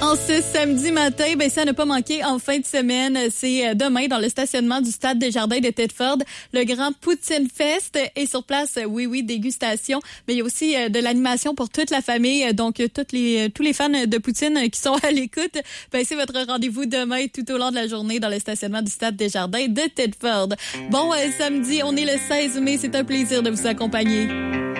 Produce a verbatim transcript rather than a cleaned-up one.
En ce samedi matin, ben ça n'a pas manqué en fin de semaine. C'est demain dans le stationnement du Stade des Jardins de Thetford, le Grand Poutine Fest. Et sur place, oui, oui, dégustation. Mais il y a aussi de l'animation pour toute la famille. Donc, toutes les, tous les fans de Poutine qui sont à l'écoute, ben c'est votre rendez-vous demain tout au long de la journée dans le stationnement du Stade des Jardins de Thetford. Bon, euh, samedi, on est le seize mai. C'est un plaisir de vous accompagner.